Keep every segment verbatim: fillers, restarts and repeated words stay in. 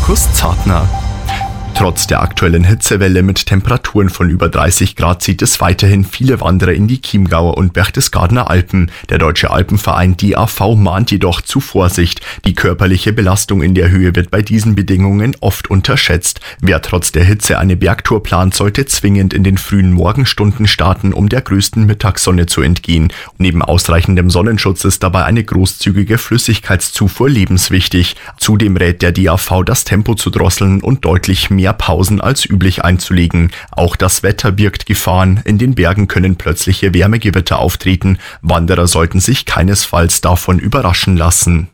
Markus Zartner. Trotz der aktuellen Hitzewelle mit Temperaturen von über dreißig Grad zieht es weiterhin viele Wanderer in die Chiemgauer und Berchtesgadener Alpen. Der Deutsche Alpenverein D A V mahnt jedoch zu Vorsicht. Die körperliche Belastung in der Höhe wird bei diesen Bedingungen oft unterschätzt. Wer trotz der Hitze eine Bergtour plant, sollte zwingend in den frühen Morgenstunden starten, um der größten Mittagssonne zu entgehen. Neben ausreichendem Sonnenschutz ist dabei eine großzügige Flüssigkeitszufuhr lebenswichtig. Zudem rät der D A V, das Tempo zu drosseln und deutlich mehr Pausen als üblich einzulegen. Auch das Wetter birgt Gefahren. In den Bergen können plötzliche Wärmegewitter auftreten. Wanderer sollten sich keinesfalls davon überraschen lassen.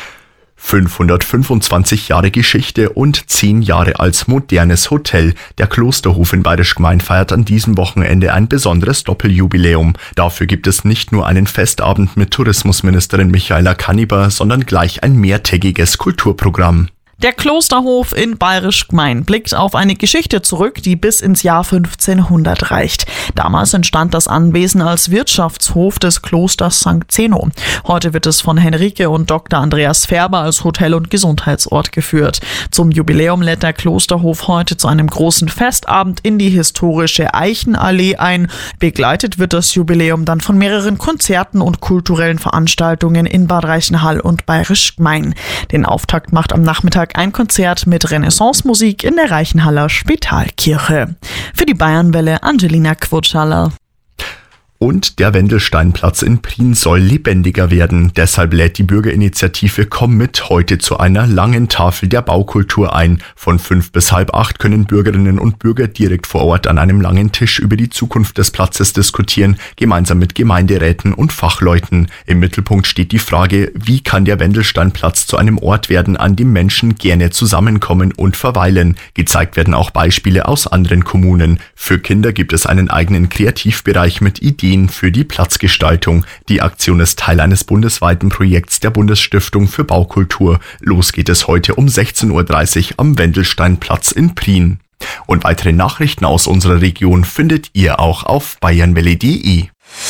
fünfhundertfünfundzwanzig Jahre Geschichte und zehn Jahre als modernes Hotel. Der Klosterhof in Bayerisch Gmein feiert an diesem Wochenende ein besonderes Doppeljubiläum. Dafür gibt es nicht nur einen Festabend mit Tourismusministerin Michaela Kanniber, sondern gleich ein mehrtägiges Kulturprogramm. Der Klosterhof in Bayerisch Gmein blickt auf eine Geschichte zurück, die bis ins Jahr fünfzehnhundert reicht. Damals entstand das Anwesen als Wirtschaftshof des Klosters Sankt Zeno. Heute wird es von Henrike und Doktor Andreas Färber als Hotel- und Gesundheitsort geführt. Zum Jubiläum lädt der Klosterhof heute zu einem großen Festabend in die historische Eichenallee ein. Begleitet wird das Jubiläum dann von mehreren Konzerten und kulturellen Veranstaltungen in Bad Reichenhall und Bayerisch Gmein. Den Auftakt macht am Nachmittag ein Konzert mit Renaissance-Musik in der Reichenhaller Spitalkirche. Für die Bayernwelle Angelina Quotschaller. Und der Wendelsteinplatz in Prien soll lebendiger werden. Deshalb lädt die Bürgerinitiative Komm mit heute zu einer langen Tafel der Baukultur ein. Von fünf bis halb acht können Bürgerinnen und Bürger direkt vor Ort an einem langen Tisch über die Zukunft des Platzes diskutieren, gemeinsam mit Gemeinderäten und Fachleuten. Im Mittelpunkt steht die Frage, wie kann der Wendelsteinplatz zu einem Ort werden, an dem Menschen gerne zusammenkommen und verweilen. Gezeigt werden auch Beispiele aus anderen Kommunen. Für Kinder gibt es einen eigenen Kreativbereich mit Ideen für die Platzgestaltung. Die Aktion ist Teil eines bundesweiten Projekts der Bundesstiftung für Baukultur. Los geht es heute um sechzehn Uhr dreißig am Wendelsteinplatz in Prien. Und weitere Nachrichten aus unserer Region findet ihr auch auf bayernwelle punkt de.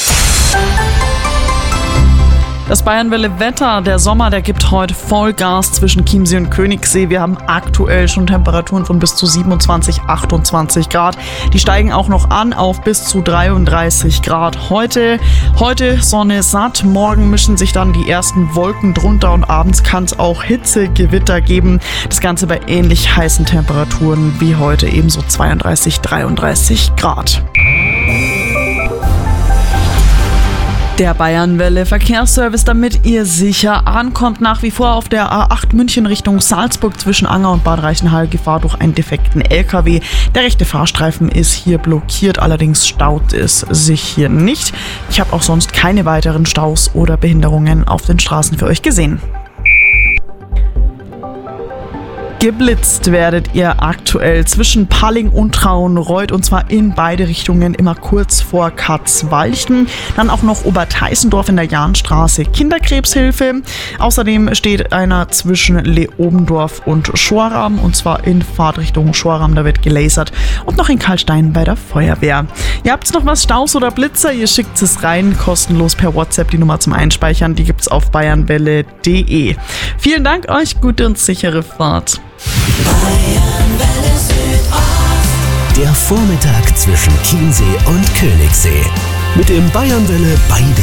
Das Bayernwelle-Wetter, der Sommer, der gibt heute Vollgas zwischen Chiemsee und Königssee. Wir haben aktuell schon Temperaturen von bis zu siebenundzwanzig, achtundzwanzig Grad. Die steigen auch noch an auf bis zu dreiunddreißig Grad. Heute, heute Sonne satt, morgen mischen sich dann die ersten Wolken drunter und abends kann es auch Hitzegewitter geben. Das Ganze bei ähnlich heißen Temperaturen wie heute, ebenso zweiunddreißig, dreiunddreißig Grad. Der Bayernwelle Verkehrsservice, damit ihr sicher ankommt, nach wie vor auf der A acht München Richtung Salzburg zwischen Anger und Bad Reichenhall Gefahr durch einen defekten L K W. Der rechte Fahrstreifen ist hier blockiert, allerdings staut es sich hier nicht. Ich habe auch sonst keine weiteren Staus oder Behinderungen auf den Straßen für euch gesehen. Geblitzt werdet ihr aktuell zwischen Palling und Traunreut und zwar in beide Richtungen immer kurz vor Katzwalchen. Dann auch noch Oberteisendorf in der Jahnstraße Kinderkrebshilfe. Außerdem steht einer zwischen Leobendorf und Schoram und zwar in Fahrtrichtung Schoram, da wird gelasert. Und noch in Karlstein bei der Feuerwehr. Ihr habt noch was, Staus oder Blitzer, ihr schickt es rein, kostenlos per WhatsApp, die Nummer zum Einspeichern, die gibt's auf bayernwelle punkt de. Vielen Dank euch, gute und sichere Fahrt. Der Vormittag zwischen Chiemsee und Königssee. Mit dem Bayernwelle bei